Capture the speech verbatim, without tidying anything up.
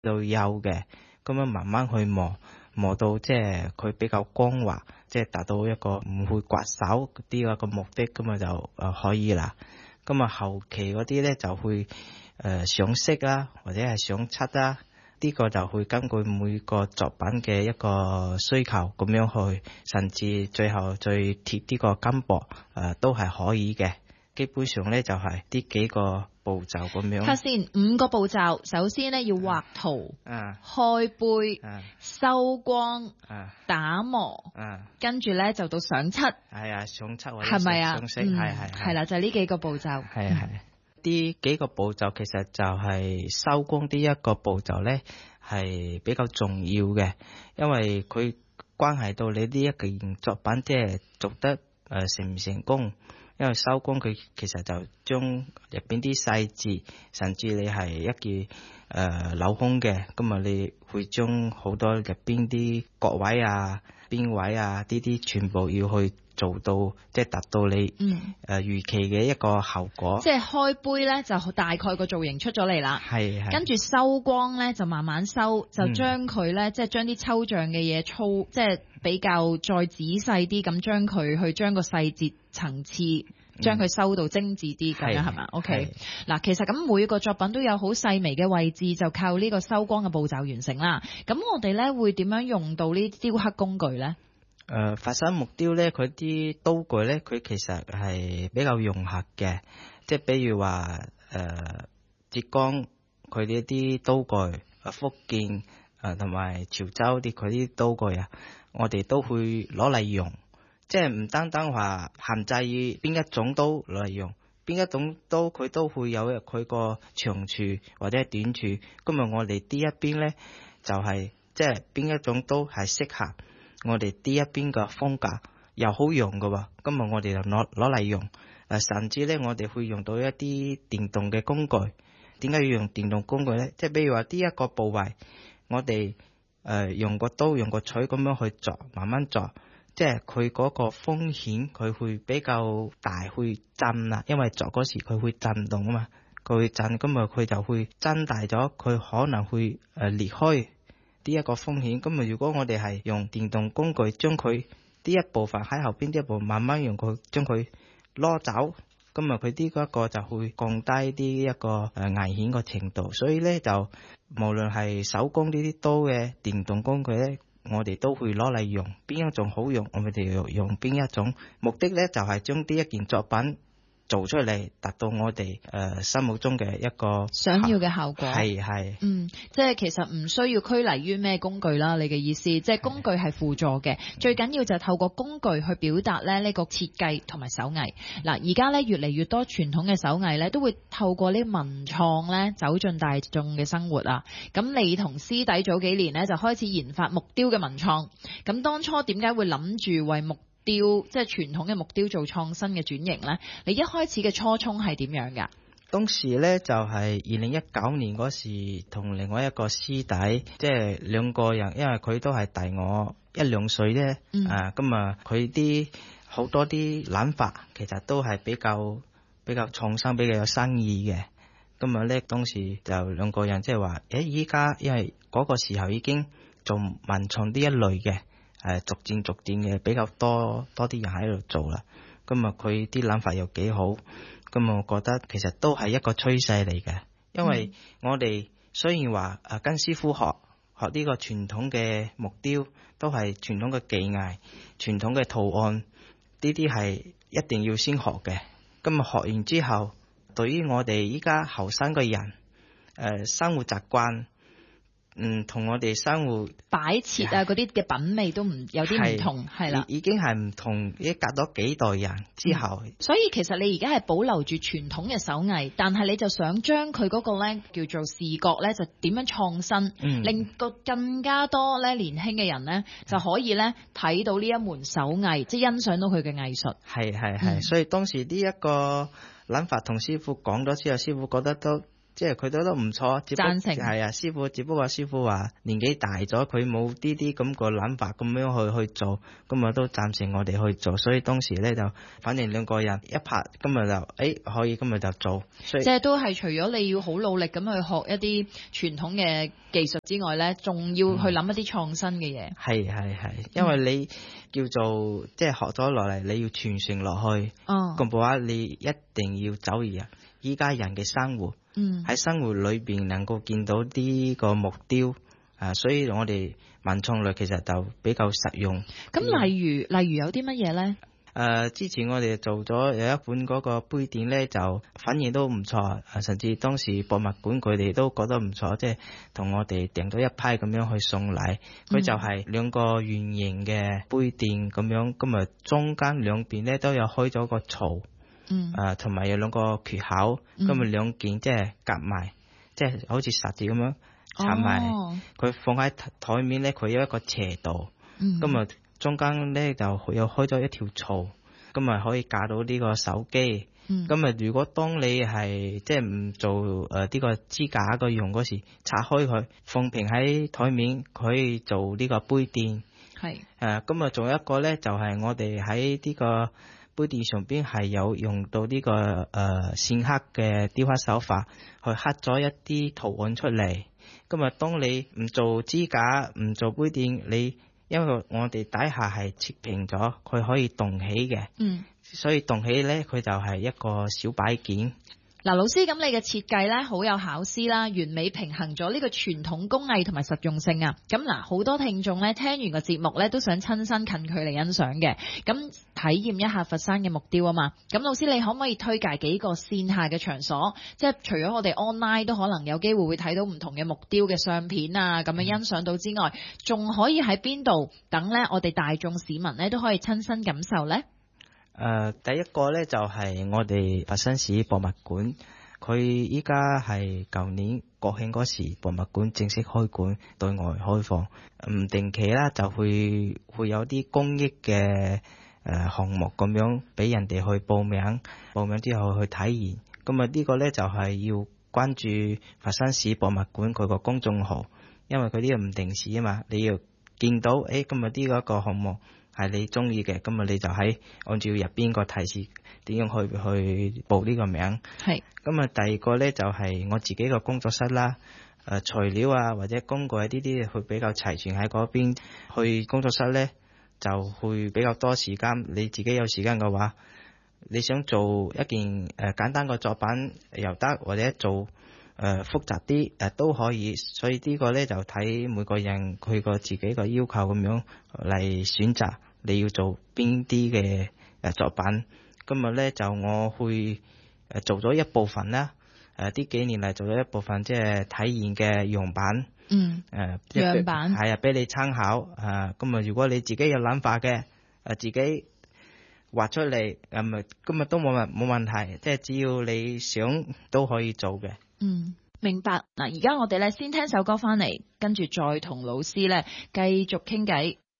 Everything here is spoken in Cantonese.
度幼嘅，咁樣慢慢去磨，磨到即係佢比較光滑，即係達到一個唔會刮手啲一個目的，咁啊就誒可以啦。咁啊後期嗰啲咧就會誒上色啦，或者係上漆啦，呢個就會根據每個作品嘅一個需求咁樣去，甚至最後再貼呢個金箔誒都係可以嘅。基本上咧就係呢幾個步驟咁樣。 睇先，五個步驟。首先咧要畫圖、 啊、 開杯、 啊、 收光、 啊、 打磨， 啊、 跟住咧就到上漆。 係啊，上漆或者係咪啊？ 上色， 嗯， 係係係啦，就係呢幾個步驟。 係係呢幾個步驟其實就係收光呢一個步驟咧係比較重要嘅，因為佢關係到你呢一件作品即係做得誒成唔成功。因為收光佢其實就將入邊啲細節，甚至你係一件誒鏤空嘅，咁啊你會將好多入邊啲角位啊、邊位啊呢啲全部要去做到，即係達到你誒預期嘅一個效果。 即係開杯咧，就大概個造型出咗嚟啦。 係係。跟住收光咧，就慢慢收，就將佢咧，即係將啲抽象嘅嘢粗，即係比較再仔細啲咁將佢去將個細節層次將佢收到精緻啲咁樣係嘛 ？OK 嗱，其實咁每個作品都有好細微嘅位置，就靠呢個收光嘅步驟完成啦。咁我哋咧會點樣用到呢啲雕刻工具咧？ 誒、呃，佛山木雕咧，佢啲刀具咧，佢其實係比較融合嘅，即係比如話誒、呃、浙江佢哋啲刀具，誒福建誒同埋潮州啲佢啲刀具啊，我哋都會攞嚟用，即係唔單單話限制於邊一種刀攞嚟用，邊一種刀佢都會有佢個長處或者短處。今日我哋呢一邊咧就係、是、即係邊一種刀係適合我哋呢一邊嘅風格又好用嘅喎，今日我哋就攞攞嚟用，誒甚至咧我哋會用到一啲電動嘅工具。點解要用電動工具咧？即係比如話呢一個部位，我哋誒、呃、用個刀用個錘咁樣去鑿，慢慢鑿，即係佢嗰個風險佢會比較大，會震啦，因為鑿嗰時佢會震動啊嘛，佢會震，咁啊佢就會增大咗，佢可能會誒裂開。呢一個風險，咁啊如果我哋係用電動工具將佢呢一部分喺後邊呢一部分慢慢用佢將佢攞走，咁啊佢呢個一個就會降低啲一個誒危險個程度。所以咧就無論係手工呢啲刀嘅電動工具咧，我哋都會攞嚟用，邊一種好用我哋就用邊一種，目的咧就係將呢一件作品做出嚟，達到我哋誒、呃、心目中嘅一個想要嘅效果。 係係， 嗯，即係其實唔需要拘泥於咩工具啦。你嘅意思，即係工具係輔助嘅，最緊要就係透過工具去表達咧呢個設計同埋手藝。嗱，而家咧越嚟越多傳統嘅手藝咧都會透過呢文創咧走進大眾嘅生活啊。咁你同師弟早幾年咧就開始研發木雕嘅文創。咁當初點解會諗住為木雕即係傳統嘅木雕做創新嘅轉型呢？你一開始嘅初衷係點樣㗎？ 當時呢就係二零一九年嗰時，同另外一個師弟，即係兩個人，因為佢都係大我一兩歲啫，嗯、啊咁啊佢啲好多啲諗法，其實都係比較比較創新，比較有新意嘅。咁啊咧，當時就兩個人即係話，誒依家因為嗰個時候已經做文創呢一類嘅。誒，逐漸逐漸嘅比較多多啲人喺度做啦，咁啊佢啲諗法又幾好，咁我覺得其實都係一個趨勢嚟嘅，因為我哋雖然話誒跟師傅學學呢個傳統嘅木雕，都係傳統嘅技藝、傳統嘅圖案，呢啲係一定要先學嘅。咁啊學完之後，對於我哋依家後生嘅人，誒、呃、生活習慣。嗯，同我哋生活擺設啊，嗰啲嘅品味都唔有啲唔同，係啦， 已經係唔同，已經隔咗幾代人之後。 嗯、所以其實你而家係保留住傳統嘅手藝，但係你就想將佢嗰個咧叫做視覺咧，就點樣創新，嗯、令個更加多咧年輕嘅人咧就可以咧睇到呢一門手藝，即係欣賞到佢嘅藝術。 係係係，所以當時呢一個諗法同師傅講咗之後，師傅覺得都即係佢都都唔錯，只不贊成係啊，師傅只不過師傅話年紀大咗，佢冇呢啲咁個諗法咁樣去去做，咁啊都贊成我哋去做，所以當時咧就反正兩個人一拍，今日就誒、哎、可以，今日就做。所以即係都係除咗你要好努力咁去學一啲傳統嘅技術之外咧，仲要去諗一啲創新嘅嘢。 係係係，因為你叫做即係學咗落嚟，你要傳承落去。 哦， 咁嘅話，你一定要走入依家人嘅生活。 嗯， 喺生活裏邊能夠見到呢個木雕啊，所以我哋文創類其實就比較實用。 咁例如、嗯、例如有啲乜嘢咧？ 誒、呃，之前我哋做咗有一款嗰個杯墊咧，就反應都唔錯，甚至當時博物館佢哋都覺得唔錯，即係同我哋訂咗一批咁樣去送禮。佢、嗯、就係兩個圓形嘅杯墊咁樣，咁啊中間兩邊咧都有開咗個槽。嗯，誒、呃，同埋有兩個缺口，咁啊兩件即係夾埋，即係好似實字咁樣插埋。佢、哦、放喺台面咧，佢有一個斜度，咁啊、嗯、中間咧就又開咗一條槽，咁啊可以架到呢個手機。咁啊、嗯，如果當你係即係唔做誒呢、呃這個支架嘅用嗰時，拆開佢放平喺台面，可以做呢個杯墊。係是，誒咁啊，仲有一個咧，就係、是、我哋喺呢個杯墊上邊係有用到呢、這個誒線刻嘅雕刻手法，去刻咗一啲圖案出嚟。咁啊，當你唔做支架、唔做杯墊，你因為我哋底下係切平咗，佢可以動起嘅。嗯，所以動起咧，佢就係一個小擺件。 嗱，老師，咁你嘅設計咧好有巧思啦，完美平衡咗呢個傳統工藝同埋實用性啊！咁嗱，好多聽眾咧聽完個節目咧都想親身近距離欣賞嘅，咁體驗一下佛山嘅木雕啊嘛！咁老師，你可唔可以推介幾個線下嘅場所？即係除咗我哋 online 都可能有機會會睇到唔同嘅木雕嘅相片啊，咁樣欣賞到之外，仲可以喺邊度等咧？我哋大眾市民咧都可以親身感受咧？ 誒、呃，第一個咧就係、是、我哋佛山市博物館，佢依家係舊年國慶嗰時，博物館正式開館對外開放，唔定期啦就會會有啲公益嘅誒項目咁樣俾人哋去報名，報名之後去體驗。咁啊呢個咧就係、是、要關注佛山市博物館佢個公眾號，因為佢呢個唔定時啊嘛，你要見到誒今日呢個一個項目係你中意嘅，咁啊你就喺按照入邊個提示點樣去去報呢個名。係咁啊，第二個咧就係、是、我自己個工作室啦，誒、呃、材料啊或者工具呢啲會比較齊全喺嗰邊。去工作室咧就會比較多時間，你自己有時間嘅話，你想做一件誒、呃、簡單嘅作品又得，或者做誒、呃、複雜啲誒、呃、都可以。所以呢個咧就睇每個人佢個自己個要求咁樣嚟選擇你要做邊啲嘅誒作品。今日咧就我會誒做咗一部分啦，誒呢幾年嚟做咗一部分即係體驗嘅樣板。嗯，誒、呃、樣板係啊，俾你參考啊。咁啊，如果你自己有諗法嘅，誒、啊、自己畫出嚟，咁啊今日都冇問冇問題，即係只要你想都可以做嘅。嗯， 明白。嗱，而家我哋咧先聽首歌翻嚟，跟住再同老師咧繼續傾偈。